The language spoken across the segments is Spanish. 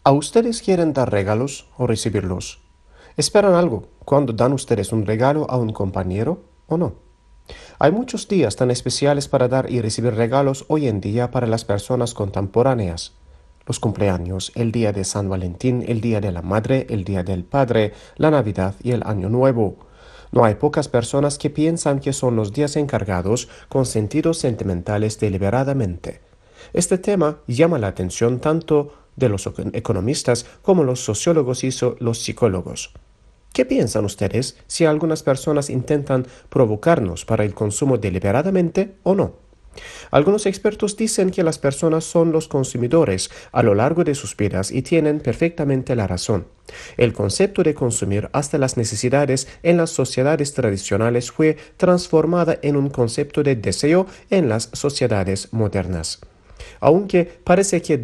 ¿A ustedes quieren dar regalos o recibirlos? ¿Esperan algo cuando dan ustedes un regalo a un compañero o no? Hay muchos días tan especiales para dar y recibir regalos hoy en día para las personas contemporáneas. Los cumpleaños, el día de San Valentín, el día de la Madre, el día del Padre, la Navidad y el Año Nuevo. No hay pocas personas que piensan que son los días encargados con sentidos sentimentales deliberadamente. Este tema llama la atención tanto de los economistas como los sociólogos y los psicólogos. ¿Qué piensan ustedes si algunas personas intentan provocarnos para el consumo deliberadamente o no? Algunos expertos dicen que las personas son los consumidores a lo largo de sus vidas y tienen perfectamente la razón. El concepto de consumir hasta las necesidades en las sociedades tradicionales fue transformada en un concepto de deseo en las sociedades modernas. Aunque parece que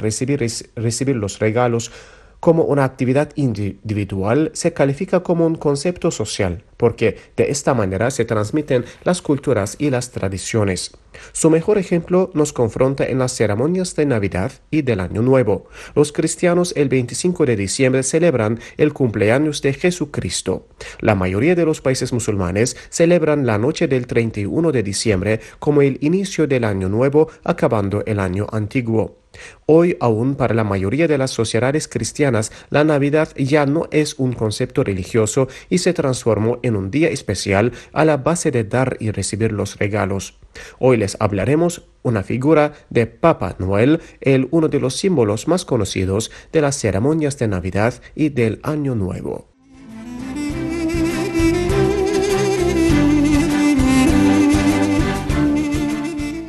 recibir los regalos como una actividad individual se califica como un concepto social, porque de esta manera se transmiten las culturas y las tradiciones. Su mejor ejemplo nos confronta en las ceremonias de Navidad y del Año Nuevo. Los cristianos el 25 de diciembre celebran el cumpleaños de Jesucristo. La mayoría de los países musulmanes celebran la noche del 31 de diciembre como el inicio del Año Nuevo, acabando el año antiguo. Hoy aún para la mayoría de las sociedades cristianas la Navidad ya no es un concepto religioso y se transformó en un día especial a la base de dar y recibir los regalos. Hoy les hablaremos una figura de Papá Noel, uno de los símbolos más conocidos de las ceremonias de Navidad y del Año Nuevo.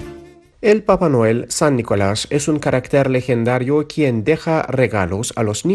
El Papá Noel, San Nicolás, es un carácter legendario quien deja regalos a los niños